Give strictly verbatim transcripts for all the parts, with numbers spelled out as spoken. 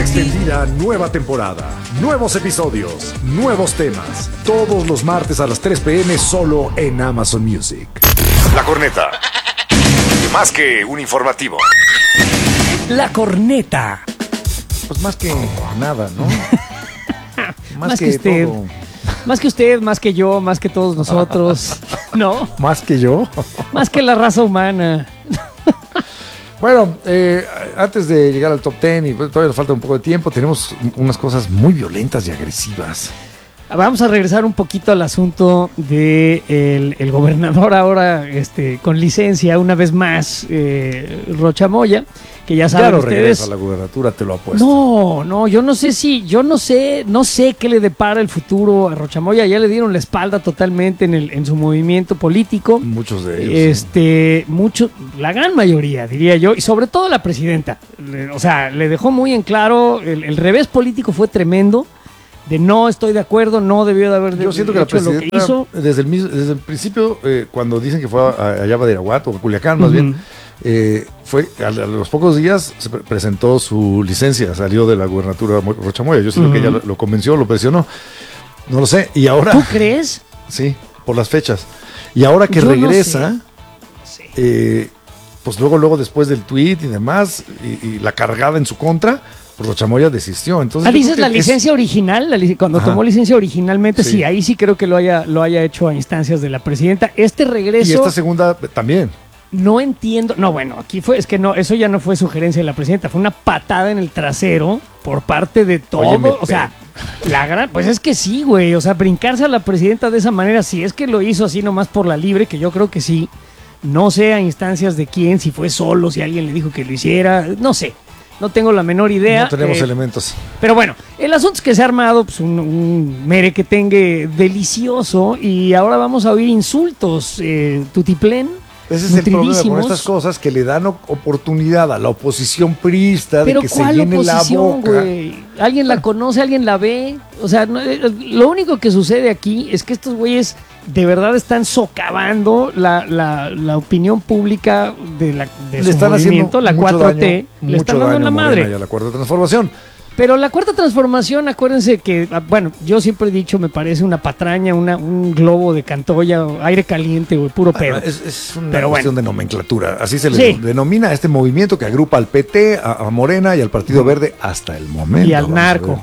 extendida, nueva temporada, nuevos episodios, nuevos temas. Todos los martes a las tres pe eme solo en Amazon Music. La Corneta. Más que un informativo. La Corneta. Pues más que nada, ¿no? Más, más que, que usted. Todo. Más que usted, más que yo, más que todos nosotros. ¿No? Más que yo. Más que la raza humana. Bueno, eh, antes de llegar al top ten, y todavía nos falta un poco de tiempo, tenemos unas cosas muy violentas y agresivas. Vamos a regresar un poquito al asunto de el, el gobernador ahora este, con licencia, una vez más, eh, Rocha Moya, que ya saben ya no ustedes. Regresa a la gubernatura, te lo apuesto. No, no, yo no sé si, yo no sé, no sé qué le depara el futuro a Rocha Moya. Ya le dieron la espalda totalmente en el, en su movimiento político. Muchos de ellos. Este, sí. mucho, la gran mayoría, diría yo, y sobre todo la presidenta. Le, o sea, le dejó muy en claro, el, el revés político fue tremendo. De no estoy de acuerdo, no debió de haber de, Yo siento que la presidenta, lo que hizo. Desde el, mismo, desde el principio, eh, cuando dicen que fue a, allá a Badiraguato o a Culiacán, más uh-huh. bien, eh, fue a, a los pocos días se pre- presentó su licencia, salió de la gubernatura Rocha Moya. Yo siento uh-huh. que ella lo, lo convenció, lo presionó. No lo sé. Y ahora. ¿Tú crees? Sí, por las fechas. Y ahora que Yo regresa, no sé. Sí. eh, pues luego, luego después del tuit y demás, y, y la cargada en su contra. Pues Rocha Moya desistió. Entonces, ah, dices la licencia es... original, la lic- cuando Ajá. tomó licencia originalmente, sí. sí, ahí sí creo que lo haya, lo haya hecho a instancias de la presidenta. Este regreso. Y esta segunda también. No entiendo. No, bueno, aquí fue, es que no, eso ya no fue sugerencia de la presidenta, fue una patada en el trasero por parte de todo. Oye, o sea, la gran. Pues es que sí, güey. O sea, brincarse a la presidenta de esa manera, si es que lo hizo así nomás por la libre, que yo creo que sí. No sé a instancias de quién, si fue solo, si alguien le dijo que lo hiciera, no sé. No tengo la menor idea. No tenemos eh, elementos. Pero bueno, el asunto es que se ha armado pues, un, un merequetengue delicioso y ahora vamos a oír insultos, eh, tutiplén. Ese es el problema con estas cosas, que le dan oportunidad a la oposición priista de pero que se llene la boca. Güey? ¿Alguien la conoce? ¿Alguien la ve? O sea, no, lo único que sucede aquí es que estos güeyes de verdad están socavando la, la, la opinión pública de, la, de le su están movimiento, la cuatro T, daño, le están dando en la madre. Y a la cuarta transformación. Pero la cuarta transformación, acuérdense que, bueno, yo siempre he dicho, me parece una patraña, una, un globo de Cantoya, aire caliente, güey, puro pedo. Es, es una Pero cuestión bueno. de nomenclatura. Así se le sí. denomina a este movimiento que agrupa al P T, a, a Morena y al Partido Verde hasta el momento. Y al narco.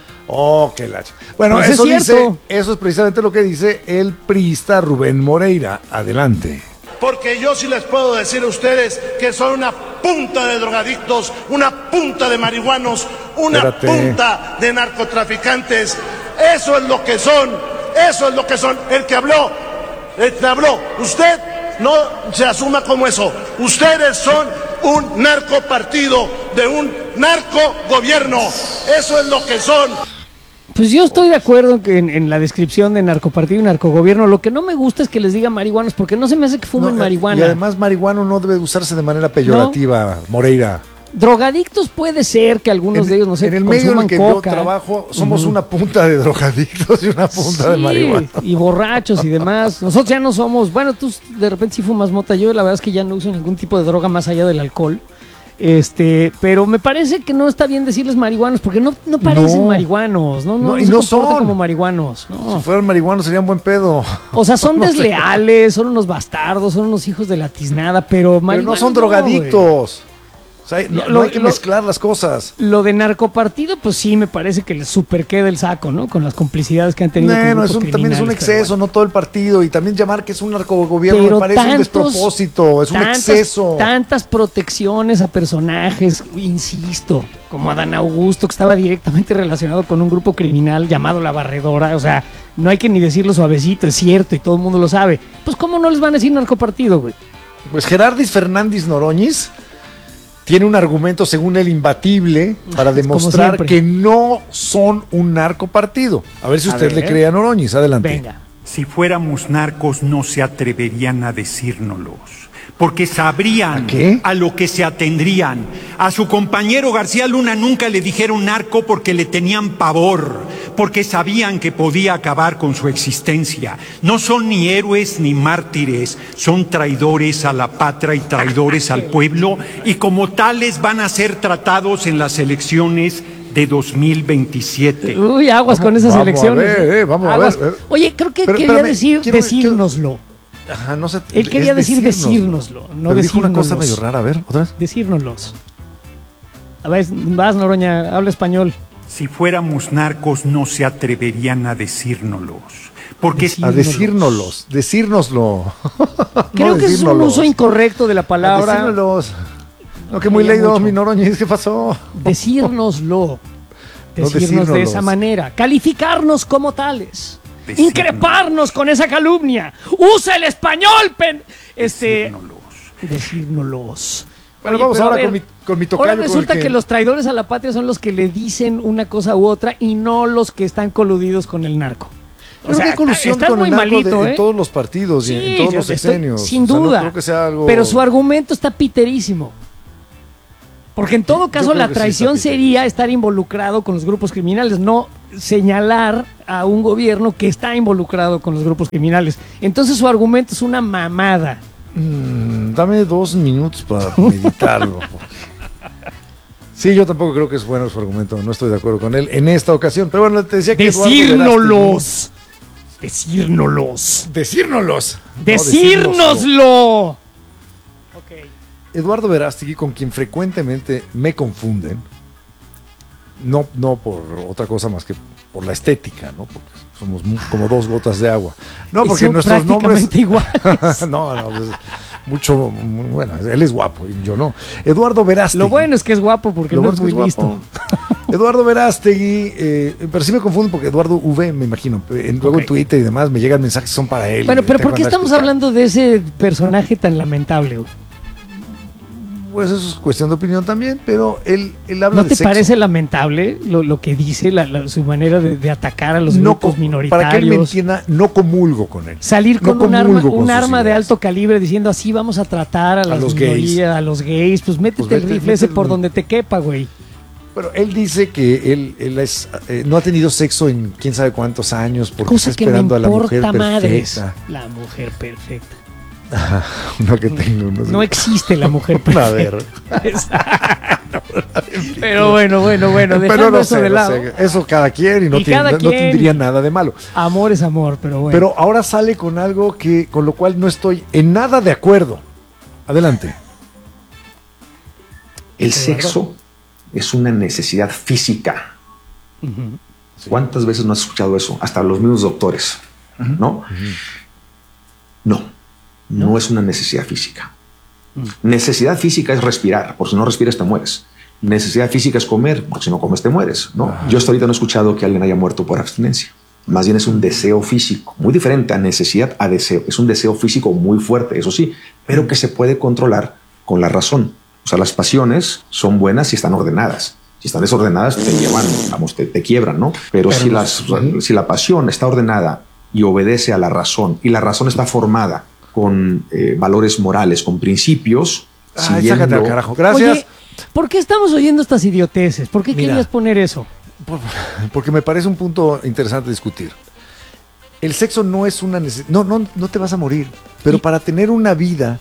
Oh, qué lacha. Bueno, pues eso, es dice, eso es precisamente lo que dice el priista Rubén Moreira. Adelante. Porque yo sí les puedo decir a ustedes que son una punta de drogadictos, una punta de marihuanos, una Espérate. punta de narcotraficantes. Eso es lo que son, eso es lo que son. El que habló, el que habló, usted no se asuma como eso. Ustedes son un narcopartido de un narcogobierno. Eso es lo que son. Pues yo estoy de acuerdo en, en la descripción de narcopartido y narcogobierno. Lo que no me gusta es que les digan marihuanos, porque no se me hace que fumen no, marihuana. Y además marihuano no debe usarse de manera peyorativa, ¿no? Moreira. Drogadictos puede ser que algunos en, de ellos, no sé, en el medio en el que coca. yo trabajo, somos uh-huh. una punta de drogadictos y una punta sí, de marihuana. Y borrachos y demás. Nosotros ya no somos, bueno, tú de repente sí fumas mota. Yo la verdad es que ya no uso ningún tipo de droga más allá del alcohol. Este, pero me parece que no está bien decirles marihuanos, porque no, no parecen no. marihuanos, no, no, no, no y se no comportan son como marihuanos. No. Si fueran marihuanos serían buen pedo. O sea, son no desleales, sé. son unos bastardos, son unos hijos de la tiznada, pero Pero no son drogadictos. No, o sea, no, lo, no hay que lo, mezclar las cosas. Lo de narcopartido, pues sí, me parece que les super queda el saco, ¿no? Con las complicidades que han tenido. No, no es un, también es un exceso, bueno. no todo el partido. Y también llamar que es un narcogobierno pero me parece tantos, un despropósito, es tantas, un exceso. Tantas protecciones a personajes, insisto, como Adán Augusto, que estaba directamente relacionado con un grupo criminal llamado La Barredora. O sea, no hay que ni decirlo suavecito, es cierto, y todo el mundo lo sabe. Pues, ¿cómo no les van a decir narcopartido, güey? Pues Gerardis Fernández Noroñiz tiene un argumento, según él, imbatible para demostrar que no son un narcopartido. A ver si usted le cree a Noroñiz. Adelante. Venga. Si fuéramos narcos, no se atreverían a decírnoslos, porque sabrían ¿A, a lo que se atendrían. A su compañero García Luna nunca le dijeron narco porque le tenían pavor, porque sabían que podía acabar con su existencia. No son ni héroes ni mártires, son traidores a la patria y traidores al pueblo, y como tales van a ser tratados en las elecciones de dos mil veintisiete. Uy, aguas Vamos- con esas vamos a elecciones. ver, eh, vamos a Aguas. ver, eh. Oye, creo que Pero, quería espérame, decir quiero- decírnoslo. Ajá, no sé. Él quería es decir decírnoslo, no Pero dijo una cosa decírnoslos. medio rara, a ver, otra vez. Decírnoslos. A ver, vas, Noroña, habla español. Si fuéramos narcos no se atreverían a decírnoslos. Porque Decir- A decírnoslos, decírnoslo. Creo No que es un decírnoslos. uso incorrecto de la A palabra. decírnoslos. No, que muy Quería leído, mucho. mi Noroña, ¿qué pasó? Decírnoslo. No Decirnos de decírnoslos. esa manera. Calificarnos como tales. Decírnoslos. Increparnos con esa calumnia. Usa el español, pen. Este. Decírnoslos. Decírnoslos. Bueno, Oye, vamos pero a ahora ver, con mi, con mi tocayo. Ahora con el resulta que... los traidores a la patria son los que le dicen una cosa u otra y no los que están coludidos con el narco. Yo creo que hay colusión estás con muy el narco malito, de- ¿eh? en todos los partidos y en todos yo los estoy- sexenios. sin O sea, no duda. creo que sea algo... Pero su argumento está piterísimo. Porque en todo caso creo la que sí traición está sería estar involucrado con los grupos criminales, no señalar a un gobierno que está involucrado con los grupos criminales. Entonces su argumento es una mamada. Mm, dame dos minutos para meditarlo. porque- Sí, yo tampoco creo que es bueno su argumento. No estoy de acuerdo con él en esta ocasión. Pero bueno, te decía que Eduardo Decírnoslos. Decírnoslos. Verástegui- Decírnoslos. No, Decírnoslo. Ok. Eduardo Verástegui, con quien frecuentemente me confunden, no, no por otra cosa más que por la estética, ¿no? Porque somos mu- como dos gotas de agua. No, porque Son nuestros nombres... prácticamente iguales. no, no, pues, mucho, muy- bueno, él es guapo y yo no. Eduardo Verástegui. Lo bueno es que es guapo porque Lo no bueno es es muy que es guapo. listo. Eduardo Verástegui, eh, pero sí me confundo porque Eduardo V, me imagino. En, luego Ok. en Twitter y demás me llegan mensajes que son para él. Bueno, y pero tengo ¿por que qué andar estamos explicando. hablando de ese personaje tan lamentable, güey? Pues eso es cuestión de opinión también, pero él, él habla ¿No de te sexo. parece lamentable lo, lo que dice, la- la- su manera de, de atacar a los No grupos com- minoritarios? Para que él me entienda, no comulgo con él. Salir No con un arma, comulgo con un sus arma de ideas. alto calibre diciendo así vamos a tratar a las los gays. minorías, a los gays, pues métete Pues el vete- rifle ese métele- por donde te quepa, güey. Pero él dice que él, él es, eh, no ha tenido sexo en quién sabe cuántos años porque Cosa está que me esperando a la mujer importa madres. perfecta. La mujer perfecta. No que tengo, no sé. No existe la mujer A ver. perfecta. Exacto. Pero bueno, bueno, bueno, dejando Pero no eso sé, de no lado. sé, eso cada quien y no, Y tiene- cada no quien. tendría nada de malo. Amor es amor, pero bueno. Pero ahora sale con algo que con lo cual no estoy en nada de acuerdo. Adelante. El Eduardo. sexo es una necesidad física. Ujú. ¿Cuántas veces no has escuchado eso? Hasta los mismos doctores, ¿no? No, no es una necesidad física. Necesidad física es respirar, porque si no respiras te mueres. Necesidad física es comer, porque si no comes te mueres, ¿no? Yo hasta ahorita no he escuchado que alguien haya muerto por abstinencia. Más bien es un deseo físico, muy diferente a necesidad a deseo. Es un deseo físico muy fuerte, eso sí, pero que se puede controlar con la razón. O sea, las pasiones son buenas si están ordenadas. Si están desordenadas, te llevan, vamos, te, te quiebran, ¿no? Pero, si, las, si la pasión está ordenada y obedece a la razón, y la razón está formada con eh, valores morales, con principios, Ay, siguiendo- sácate al carajo. Gracias. Oye, ¿por qué estamos oyendo estas idioteces? ¿Por qué Mira. querías poner eso? Por- Porque me parece un punto interesante discutir. El sexo no es una necesidad. No, no, no te vas a morir. Pero Y- para tener una vida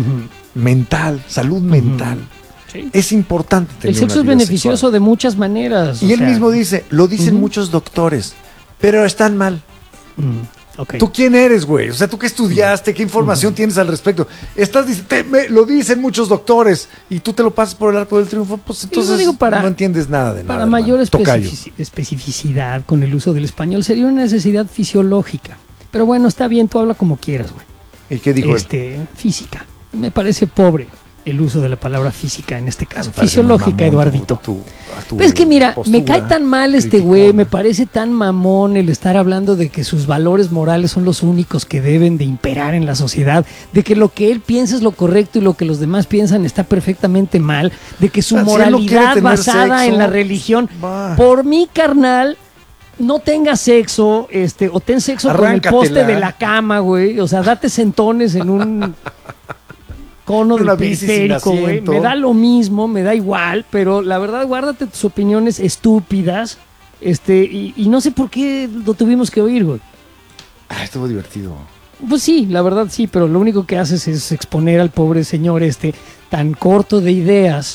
mental, salud mental, Sí. es importante tener El sexo una es vida beneficioso sexual. de muchas maneras. Y o él sea, mismo dice, lo dicen Ujú. muchos doctores, pero están mal. mm, ok. ¿Tú quién eres, güey? O sea, ¿tú qué estudiaste? ¿Qué información tienes al respecto? Estás dic- te- me- lo dicen muchos doctores y tú te lo pasas por el arco del triunfo, pues lo entonces digo para- no entiendes nada de nada. Para mayor hermano. Tocayo. especifici- especificidad con el uso del español sería una necesidad fisiológica. Pero bueno, está bien, tú habla como quieras, güey. ¿Y qué dijo él? Este, física. Me parece pobre el uso de la palabra física en este caso. Me parece Fisiológica, mamón Eduardito. tu- tu- a tu Pero es que mira, me postura cae tan mal este criticona. güey, me parece tan mamón el estar hablando de que sus valores morales son los únicos que deben de imperar en la sociedad, de que lo que él piensa es lo correcto y lo que los demás piensan está perfectamente mal, de que su Ah, si él no quiere moralidad tener basada sexo, en la religión, va. por mi carnal, no tengas sexo, este, o ten sexo con el Arráncatela. poste de la cama, güey, o sea, date sentones en un cono del Una bici sin periférico, güey. asiento. Me da lo mismo, me da igual, pero la verdad, guárdate tus opiniones estúpidas. Este, y, y no sé por qué lo tuvimos que oír, güey. Ah, estuvo divertido. Pues sí, la verdad sí, pero lo único que haces es exponer al pobre señor este tan corto de ideas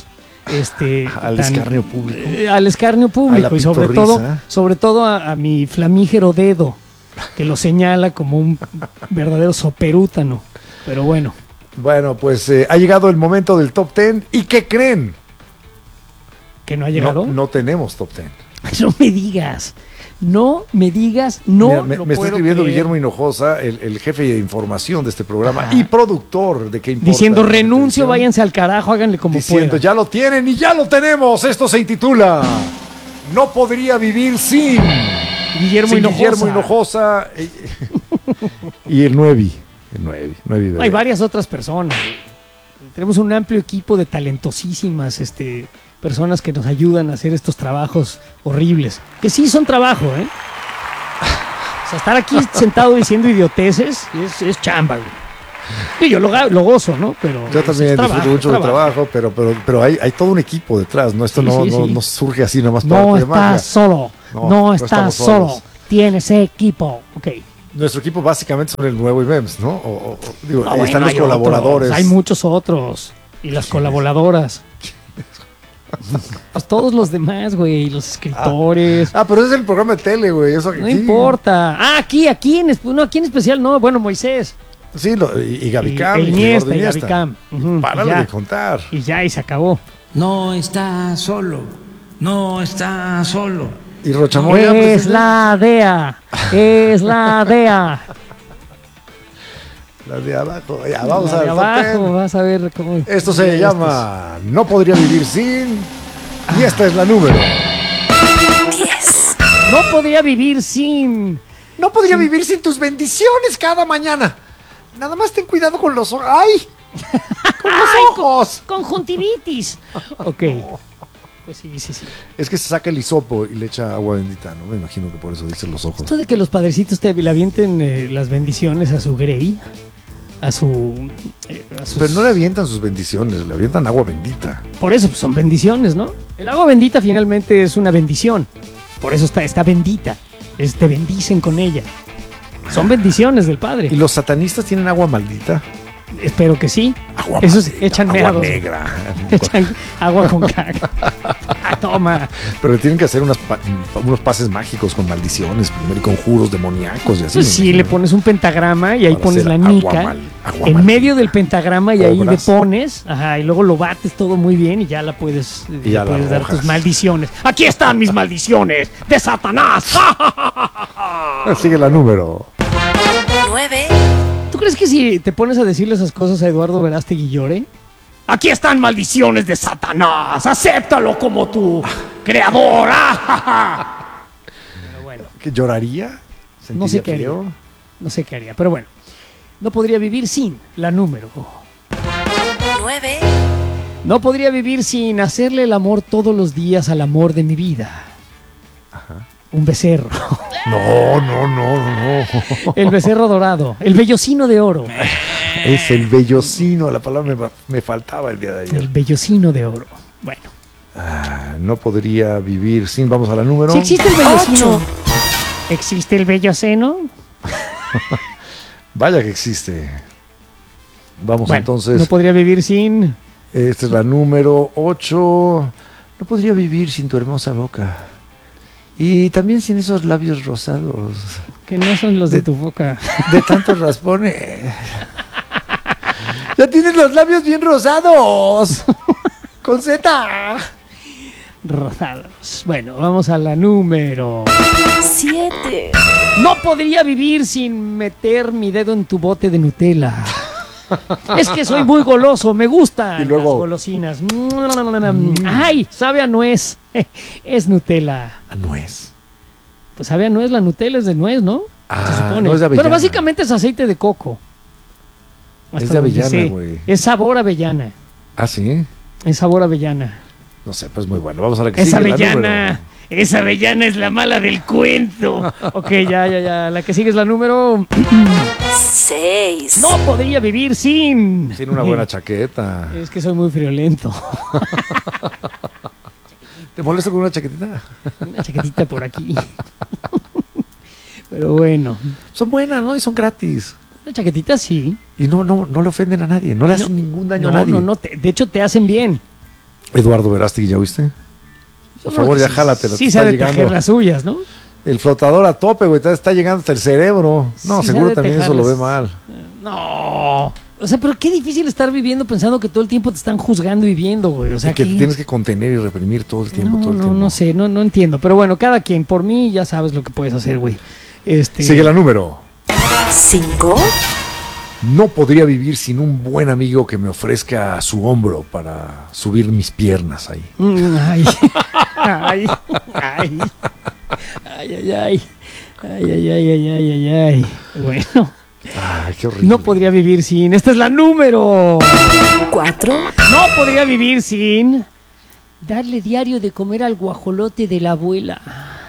Este, al tan, escarnio público. Eh, al escarnio público y sobre todo, sobre todo a, a mi flamígero dedo, que lo señala como un verdadero soperútano. Pero bueno. Bueno, pues eh, ha llegado el momento del top ten. ¿Y qué creen? ¿Que no ha llegado? No, no tenemos top ten. No me digas. No me digas, no. Mira, me, me está escribiendo creer. Guillermo Hinojosa, el, el jefe de información de este programa Ajá. y productor de ¿Qué importa? Diciendo renuncio, váyanse al carajo, háganle como Diciendo, puedan. Ya lo tienen y ya lo tenemos. Esto se intitula No podría vivir sin Guillermo Hinojosa. Guillermo Hinojosa y el Nuevi. El Nuevi, Nuevi Hay varias otras personas. Tenemos un amplio equipo de talentosísimas, este... personas que nos ayudan a hacer estos trabajos horribles. Que sí son trabajo, ¿eh? O sea, estar aquí sentado diciendo idioteces es, es chamba, güey. Y yo lo, lo gozo, ¿no? Pero yo también disfruto trabajo, mucho del trabajo, pero, pero, pero hay, hay todo un equipo detrás, ¿no? Esto sí, no, sí, no, sí. no surge así nomás para No estás solo, no, no estás solo, solos. Tienes equipo, ok. Nuestro equipo básicamente son el Nuevo I M E M S, ¿no? O, o, digo, no, ahí bueno, están los colaboradores. Otros, hay muchos otros. Y las colaboradoras. Pues todos los demás, güey, los escritores. Ah, ah, pero ese es el programa de tele, güey. Eso no aquí. importa. Ah, aquí, aquí en, no, aquí en especial, no. Bueno, Moisés. Sí, lo, y, y Gaby Cam. Y, y Iniesta, y Gaby Cam. Uh-huh, Párale de contar. Y ya, y se acabó. No está solo. No está solo. Y Rochamoya. Es la D E A. Es la D E A. La de abajo, ya, vamos la a ver. De abajo, vas a ver cómo. Esto se llama estos. No podría vivir sin. Y esta es la número diez. No podría vivir sin. No podría sin... vivir sin tus bendiciones cada mañana. Nada más ten cuidado con los ojos. ¡Ay! Con los Ay, ojos. Con, conjuntivitis. Ok. Pues sí, sí, sí. Es que se saca el hisopo y le echa agua bendita, ¿no? Me imagino que por eso dicen los ojos. Esto de que los padrecitos te le avienten eh, las bendiciones a su Grey. A su, eh, a sus... Pero no le avientan sus bendiciones, le avientan agua bendita. Por eso pues, son bendiciones, ¿no? El agua bendita finalmente es una bendición. Por eso está, está bendita. Es, te bendicen con ella. Son bendiciones del Padre. ¿Y los satanistas tienen agua maldita? Espero que sí. Agua Esos maldita, echan agua meados. negra. Echan agua con caca. Ah, toma. Pero tienen que hacer unas pa unos pases mágicos con maldiciones primero y conjuros demoníacos y así. Pues sí, le pones un pentagrama y ahí Para pones la nica mal, en mal. medio del pentagrama y ahí le pones, ajá, y luego lo bates todo muy bien y ya la puedes, y ya puedes la dar tus maldiciones. Aquí están mis maldiciones de Satanás. Sigue la número nueve. ¿Tú crees que si te pones a decirle esas cosas a Eduardo Verástegui llore? Aquí están maldiciones de Satanás. Acéptalo como tu creador. Pero bueno. ¿Que lloraría? No sé qué haría. No sé qué haría. Pero bueno. No podría vivir sin la número nueve. No podría vivir sin hacerle el amor todos los días al amor de mi vida. Ajá. Un becerro. No, no, no, no. El becerro dorado. El vellocino de oro. Es el vellocino. La palabra me, me faltaba el día de ayer. El vellocino de oro. Bueno. Ah, no podría vivir sin. Vamos a la número. Si existe el vellocino. ¿Existe el velloceno? Vaya que existe. Vamos bueno, entonces. No podría vivir sin. Esta es la número ocho. No podría vivir sin tu hermosa boca. Y también sin esos labios rosados. Que no son los de, de tu boca. De tantos raspones. Ya tienes los labios bien rosados. Con Z. Rosados. Bueno, vamos a la número siete. No podría vivir sin meter mi dedo en tu bote de Nutella. Es que soy muy goloso, me gustan y luego... las golosinas. Ay, sabe a nuez. Es Nutella. ¿A nuez? Pues sabe a nuez, la Nutella es de nuez, ¿no? Ah, se supone. No es de avellana. Pero básicamente es aceite de coco. Hasta es de avellana, güey. Es sabor avellana. ¿Ah, sí? Es sabor avellana. No sé, pues muy bueno. Vamos a la que es sigue. Es avellana. Esa avellana es la mala del cuento. Ok, ya, ya, ya. La que sigue es la número seis. No podría vivir sin. Sin una buena chaqueta. Es que soy muy friolento. ¿Te molesta con una chaquetita? Una chaquetita por aquí. Pero bueno. Son buenas, ¿no? Y son gratis. Una chaquetita sí. Y no, no, no le ofenden a nadie. No le hacen no, ningún daño no, a nadie. No, no, te, de hecho te hacen bien. Eduardo Verástegui, ¿ya oíste? Por favor, ya jálatela. Sí, se ha de tejer las suyas, ¿no? El flotador a tope, güey, está llegando hasta el cerebro. No, Sí, seguro también eso lo ve las... mal. No. O sea, pero qué difícil estar viviendo pensando que todo el tiempo te están juzgando y viendo, güey. O sea, y que ¿qué? tienes que contener y reprimir todo el tiempo, no, todo el no, tiempo. No sé, no, no entiendo. Pero bueno, cada quien. Por mí ya sabes lo que puedes hacer, güey. Este... Sigue la número. Cinco. No podría vivir sin un buen amigo que me ofrezca su hombro para subir mis piernas ahí. Mm, Ay, ay, ay, ay, ay, ay, ay, ay, ay, ay, ay, ay, ay. Bueno, Ay, qué horrible. no podría vivir sin. Esta es la número. Cuatro. No podría vivir sin darle diario de comer al guajolote de la abuela.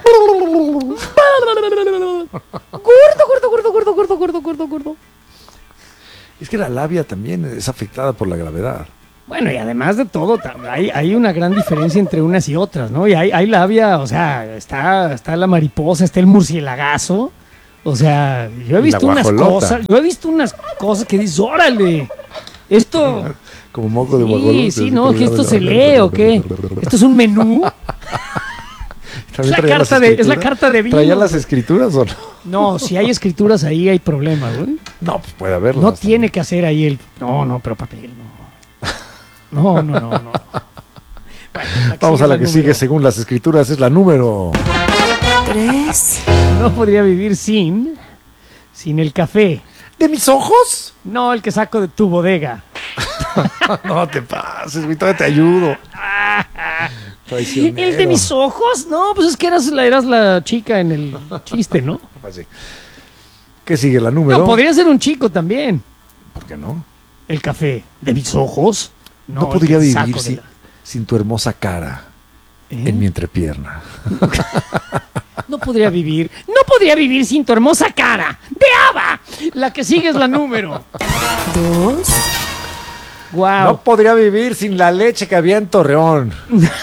Gordo, gordo, gordo, gordo, gordo, gordo, gordo, gordo. Es que la labia también es afectada por la gravedad. Bueno, y además de todo, tam- hay, hay una gran diferencia entre unas y otras, ¿no? Y hay, hay labia, o sea, está, está la mariposa, está el murcielagazo. O sea, yo he Y visto la unas guajolota. cosas, yo he visto unas cosas que dices, órale, esto... Como moco de guajolote. Sí, sí, no, que esto se lee o qué. Esto es un menú. Es la, ¿Traía las carta de, es la escrituras? carta de vino. ¿Traía las escrituras o no? No, si hay escrituras ahí hay problema, güey. No, pues puede haberlo. No tiene que hacer ahí el... No, no, pero papel, no. No, no, no, no. Bueno, la que Vamos sigue a la es que número. sigue según las escrituras, es la número. Tres. No podría vivir sin... Sin el café. ¿De mis ojos? No, el que saco de tu bodega. No te pases, güey, todavía te ayudo. Traicionero. ¿El de mis ojos? No, pues es que eras la, eras la chica en el chiste, ¿no? Así. ¿Qué sigue? La número. No, podría ser un chico también. ¿Por qué no? El café. ¿De mis ojos? No, el podría que vivir saco de sin, la- sin tu hermosa cara ¿Eh? en mi entrepierna. No podría vivir. No podría vivir sin tu hermosa cara. ¡De Ava! La que sigue es la número. Dos. Wow. No podría vivir sin la leche que había en Torreón.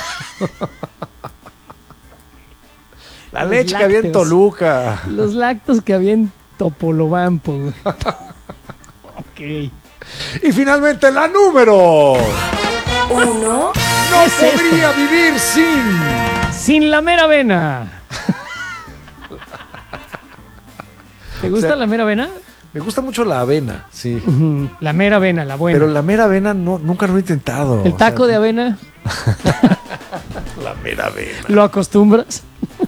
La Los leche que había en lácteos. Toluca. Los lactos que había en Topolobampo. güey. Ok. Y finalmente la número. Uno. No es esto? podría vivir sin. Sin la mera avena. ¿Te gusta sea, la mera avena? Me gusta mucho la avena, sí. Ujú, la mera avena, la buena. Pero la mera avena no, nunca lo he intentado. El o taco sea, de avena, La mera avena. ¿lo acostumbras?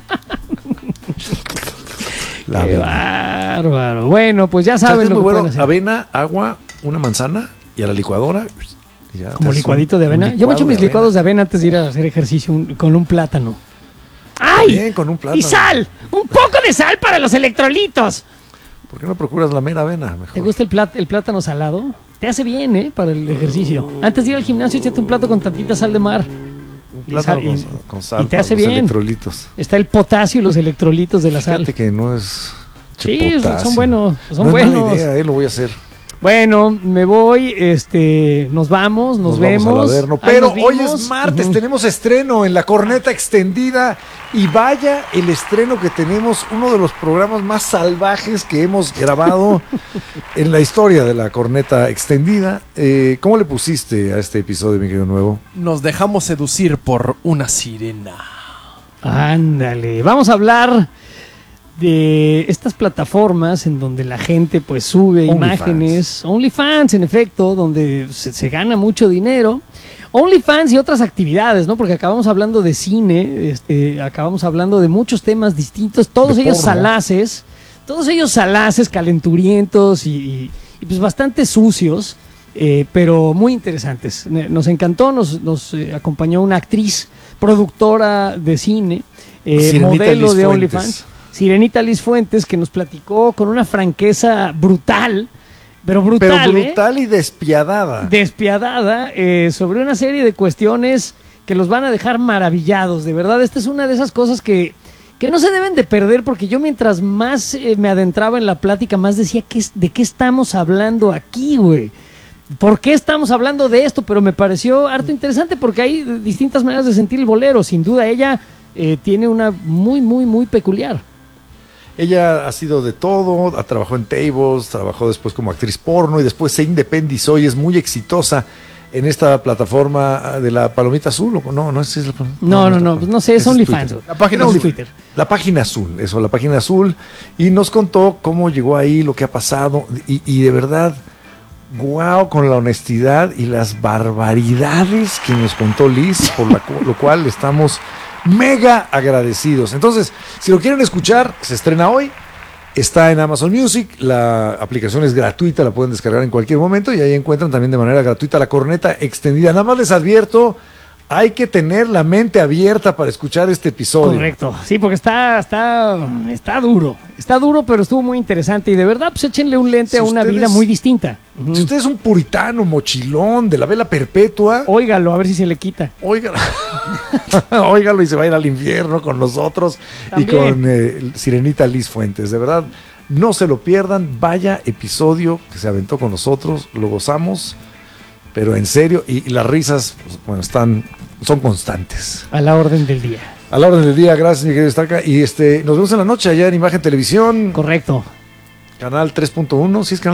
La Qué avena. bárbaro. Bueno, pues ya O sea, saben es lo muy que bueno. pueden hacer. Avena, agua, una manzana y a la licuadora. y ya te Como haces licuadito un- de un avena. Yo me licuado echo mis de licuados de avena antes de ir a hacer ejercicio un- con un plátano. ¡Ay! Bien, con un plátano. ¡Y sal! ¡Un poco de sal para los electrolitos! ¿Por qué no procuras la mera avena? Mejor. ¿Te gusta el, plat- el plátano salado? Te hace bien, ¿eh? Para el ejercicio. Antes de ir al gimnasio, échate un plato con tantita sal de mar. Un y plátano sal- con, y- con sal y te para hace los bien. electrolitos. Está el potasio y los electrolitos de la sal. Fíjate que no es Sí, potasio. son buenos, son no es mala buenos. idea, eh, lo voy a hacer. Bueno, me voy, este, nos vamos, nos, vemos. Vamos al Averno. Ahí Pero nos hoy vimos. es martes, Ujú. tenemos estreno en la corneta extendida. Y vaya el estreno que tenemos, uno de los programas más salvajes que hemos grabado en la historia de la corneta extendida. Eh, ¿Cómo le pusiste a este episodio, mi querido Nuevo? Nos dejamos seducir por una sirena. Ándale, vamos a hablar de estas plataformas en donde la gente pues sube OnlyFans. imágenes, OnlyFans en efecto, donde se, se gana mucho dinero, OnlyFans y otras actividades, ¿no? Porque acabamos hablando de cine, este, acabamos hablando de muchos temas distintos, todos De ellos porno. salaces, todos ellos salaces, calenturientos y, y- y, pues bastante sucios, eh, pero muy interesantes. Ne- Nos encantó, nos, nos eh, acompañó una actriz, productora de cine, eh, Sirenita modelo Liz de Fuentes. OnlyFans, Sirenita Liz Fuentes, que nos platicó con una franqueza brutal, pero brutal, Pero ¿eh? brutal y despiadada. despiadada eh, sobre una serie de cuestiones que los van a dejar maravillados. De verdad, esta es una de esas cosas que, que no se deben de perder, porque yo mientras más eh, me adentraba en la plática, más decía, ¿qué es- ¿de qué estamos hablando aquí, güey? ¿Por qué estamos hablando de esto? Pero me pareció harto interesante porque hay distintas maneras de sentir el bolero. Sin duda, ella eh, tiene una muy, muy, muy peculiar. Ella ha sido de todo, ha trabajado en tables, trabajó después como actriz porno y después se independizó y es muy exitosa en esta plataforma de la Palomita Azul. ¿O no? No, es la, no, no, no, no, pues no sé, es OnlyFans. La página no, azul. Twitter. La página azul, eso, la página azul. Y nos contó cómo llegó ahí, lo que ha pasado. Y, y de verdad, guau, con la honestidad y las barbaridades que nos contó Liz, por la, lo cual estamos mega agradecidos. Entonces, si lo quieren escuchar, se estrena hoy. Está en Amazon Music, la aplicación es gratuita, la pueden descargar en cualquier momento y ahí encuentran también de manera gratuita La Corneta Extendida. Nada más les advierto, hay que tener la mente abierta para escuchar este episodio. Correcto, sí, porque está, está, está duro, está duro, pero estuvo muy interesante y de verdad, pues échenle un lente si a una ustedes, vida muy distinta. Uh-huh. Si usted es un puritano, mochilón, de la vela perpetua, óigalo, a ver si se le quita. Óigalo, óigalo y se va a ir al infierno con nosotros también. Y con eh, Sirenita Liz Fuentes, de verdad, no se lo pierdan, vaya episodio que se aventó con nosotros, lo gozamos. Pero en serio, y, y las risas, pues, bueno, están, son constantes. A la orden del día. A la orden del día, gracias, mi querido Starka. Y este, nos vemos en la noche allá en Imagen Televisión. Correcto. Canal tres punto uno, ¿sí es canal